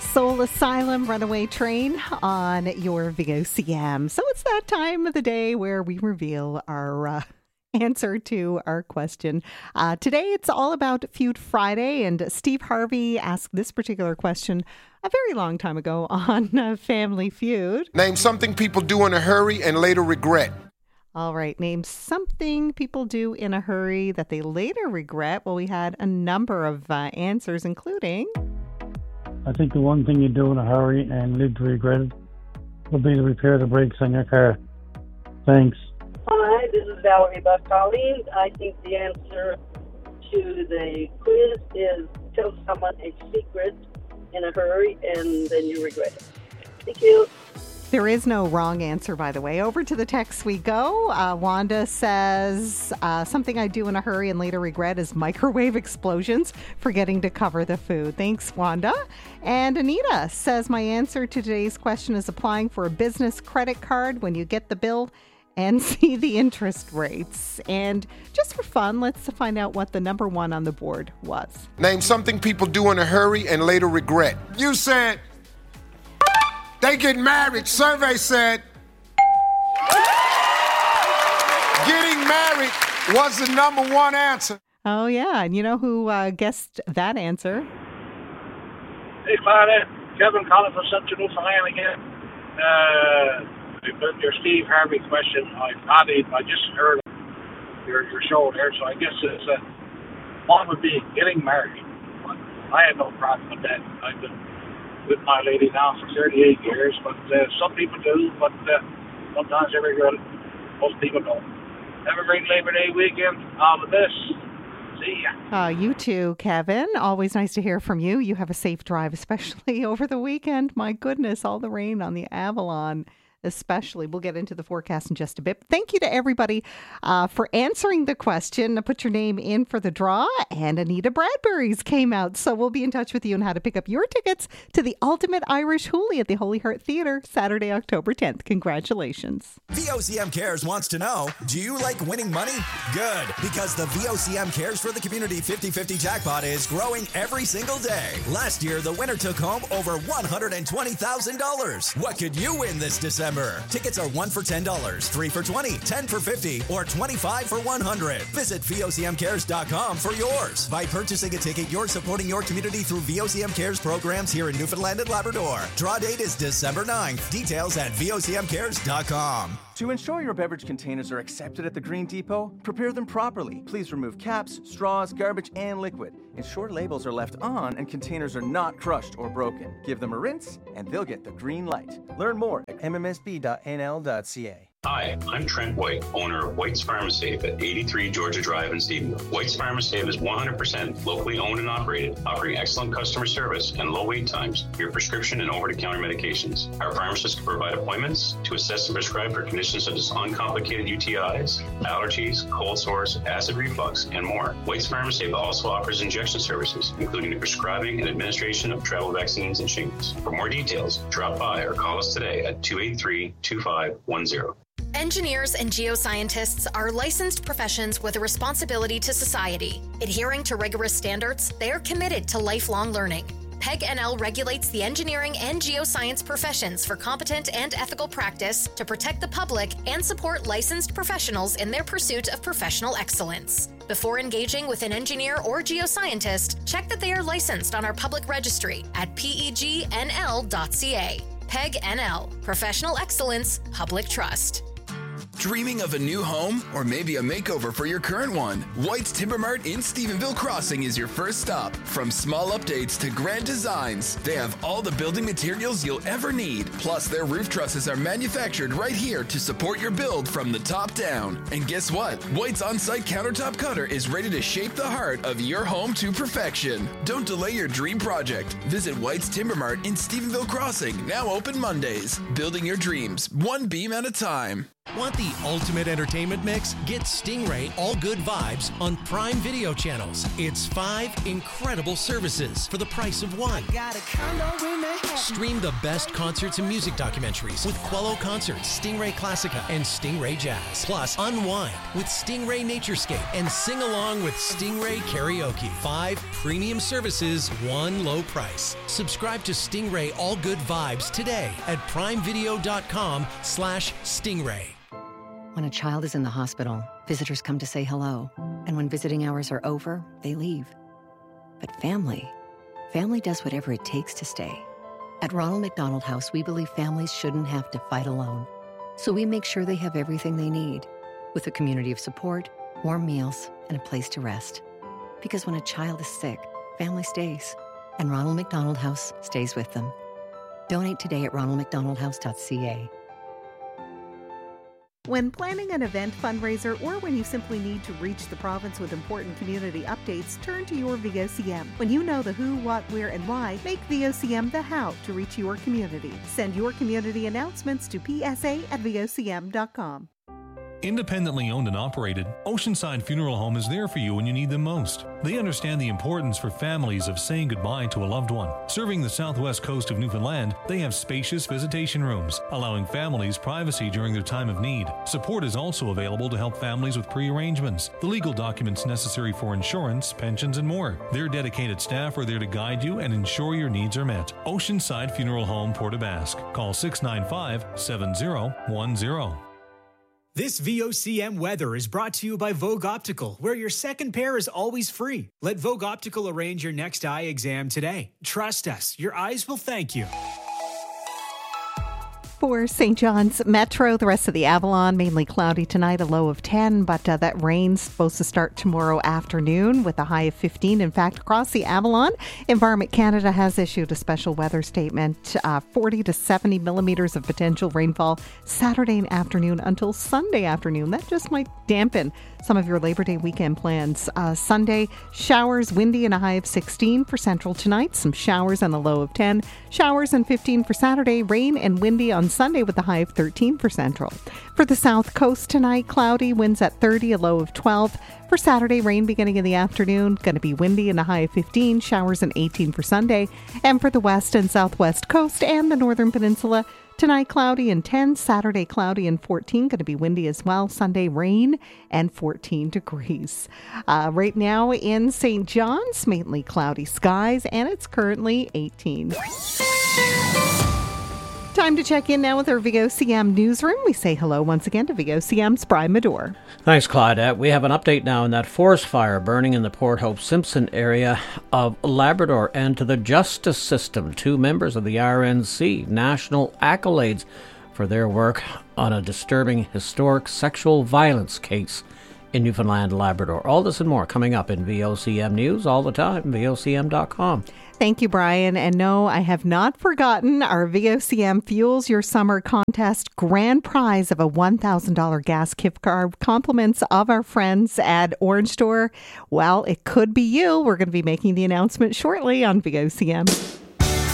Soul Asylum, Runaway Train on your VOCM. So it's that time of the day where we reveal our answer to our question. Today it's all about Feud Friday, and Steve Harvey asked this particular question a very long time ago on Family Feud. Name something people do in a hurry and later regret. All right, name something people do in a hurry that they later regret. Well, we had a number of answers, including... I think the one thing you do in a hurry and live to regret it would be to repair the brakes on your car. Thanks. Hi, this is Valerie Buck calling. I think the answer to the quiz is tell someone a secret in a hurry and then you regret it. Thank you. There is no wrong answer, by the way. Over to the text we go. Wanda says, something I do in a hurry and later regret is microwave explosions, forgetting to cover the food. Thanks, Wanda. And Anita says, my answer to today's question is applying for a business credit card when you get the bill and see the interest rates. And just for fun, let's find out what the number one on the board was. Name something people do in a hurry and later regret. You said... they get married. Survey said getting married was the number one answer. Oh, yeah. And you know who guessed that answer? Hey, Clara. Kevin calling from Central Newfoundland again. Your Steve Harvey question, I just heard your show there, so I guess it's one would be getting married. But I had no problem with that. I've been with my lady now for 38 years, but some people do, but sometimes they regret it. Most people don't. Have a great Labor Day weekend. All the best. See ya. You too, Kevin. Always nice to hear from you. You have a safe drive, especially over the weekend. My goodness, all the rain on the Avalon. Especially. We'll get into the forecast in just a bit. Thank you to everybody for answering the question. Put your name in for the draw, and Anita Bradbury's came out. So we'll be in touch with you on how to pick up your tickets to the Ultimate Irish Hoolie at the Holy Heart Theatre, Saturday, October 10th. Congratulations. VOCM Cares wants to know, do you like winning money? Good, because the VOCM Cares for the Community 50-50 jackpot is growing every single day. Last year, the winner took home over $120,000. What could you win this December? Tickets are 1 for $10, 3 for $20, 10 for $50, or 25 for $100. Visit VOCMCares.com for yours. By purchasing a ticket, you're supporting your community through VOCM Cares programs here in Newfoundland and Labrador. Draw date is December 9th. Details at VOCMCares.com. To ensure your beverage containers are accepted at the Green Depot, prepare them properly. Please remove caps, straws, garbage, and liquid. Ensure labels are left on and containers are not crushed or broken. Give them a rinse, and they'll get the green light. Learn more at mmsb.nl.ca. Hi, I'm Trent White, owner of White's Pharmasafe at 83 Georgia Drive in Stephenville. White's Pharmasafe is 100% locally owned and operated, offering excellent customer service and low wait times for your prescription and over-the-counter medications. Our pharmacists can provide appointments to assess and prescribe for conditions such as uncomplicated UTIs, allergies, cold sores, acid reflux, and more. White's Pharmasafe also offers injection services, including the prescribing and administration of travel vaccines and shingles. For more details, drop by or call us today at 283-2510. Engineers and geoscientists are licensed professions with a responsibility to society. Adhering to rigorous standards, they are committed to lifelong learning. PEG NL regulates the engineering and geoscience professions for competent and ethical practice to protect the public and support licensed professionals in their pursuit of professional excellence. Before engaging with an engineer or geoscientist, check that they are licensed on our public registry at pegnl.ca. PEG NL, Professional Excellence, Public Trust. Dreaming of a new home or maybe a makeover for your current one? White's Timber Mart in Stephenville Crossing is your first stop. From small updates to grand designs, they have all the building materials you'll ever need. Plus, their roof trusses are manufactured right here to support your build from the top down. And guess what? White's on-site countertop cutter is ready to shape the heart of your home to perfection. Don't delay your dream project. Visit White's Timber Mart in Stephenville Crossing, now open Mondays. Building your dreams, one beam at a time. Want the ultimate entertainment mix? Get Stingray All Good Vibes on Prime Video channels. It's 5 incredible services for the price of one. Stream the best concerts and music documentaries with Quello Concerts, Stingray Classica, and Stingray Jazz. Plus, unwind with Stingray Naturescape and sing along with Stingray Karaoke. 5 premium services, one low price. Subscribe to Stingray All Good Vibes today at primevideo.com/Stingray. When a child is in the hospital, visitors come to say hello. And when visiting hours are over, they leave. But family does whatever it takes to stay. At Ronald McDonald House, we believe families shouldn't have to fight alone. So we make sure they have everything they need, with a community of support, warm meals, and a place to rest. Because when a child is sick, family stays. And Ronald McDonald House stays with them. Donate today at ronaldmcdonaldhouse.ca. When planning an event fundraiser or when you simply need to reach the province with important community updates, turn to your VOCM. When you know the who, what, where, and why, make VOCM the how to reach your community. Send your community announcements to psa@vocm.com. Independently owned and operated, Oceanside Funeral Home is there for you when you need them most. They understand the importance for families of saying goodbye to a loved one. Serving the southwest coast of Newfoundland, they have spacious visitation rooms, allowing families privacy during their time of need. Support is also available to help families with pre-arrangements, the legal documents necessary for insurance, pensions, and more. Their dedicated staff are there to guide you and ensure your needs are met. Oceanside Funeral Home, Port aux Basques. Call 695-7010. This VOCM weather is brought to you by Vogue Optical, where your second pair is always free. Let Vogue Optical arrange your next eye exam today. Trust us, your eyes will thank you. For St. John's Metro, the rest of the Avalon, mainly cloudy tonight, a low of 10, but that rain's supposed to start tomorrow afternoon with a high of 15. In fact, across the Avalon, Environment Canada has issued a special weather statement, 40 to 70 millimeters of potential rainfall Saturday afternoon until Sunday afternoon. That just might dampen some of your Labor Day weekend plans. Sunday, showers, windy, and a high of 16 for Central tonight. Some showers and a low of 10. Showers and 15 for Saturday. Rain and windy on Sunday with a high of 13 for Central. For the South Coast tonight, cloudy, winds at 30, a low of 12. For Saturday, rain beginning in the afternoon. Going to be windy and a high of 15. Showers and 18 for Sunday. And for the West and Southwest Coast and the Northern Peninsula, tonight, cloudy and 10. Saturday, cloudy and 14. Going to be windy as well. Sunday, rain and 14 degrees. Right now in St. John's, mainly cloudy skies, and it's currently 18. Time to check in now with our VOCM newsroom. We say hello once again to VOCM's Brian Medore. Thanks, Claudette. We have an update now on that forest fire burning in the Port Hope Simpson area of Labrador, and to the justice system. 2 members of the RNC, national accolades for their work on a disturbing historic sexual violence case in Newfoundland, Labrador. All this and more coming up in VOCM News all the time, VOCM.com. Thank you, Brian. And no, I have not forgotten our VOCM Fuels Your Summer Contest grand prize of a $1,000 gas gift card. Compliments of our friends at Orange Store. Well, it could be you. We're going to be making the announcement shortly on VOCM.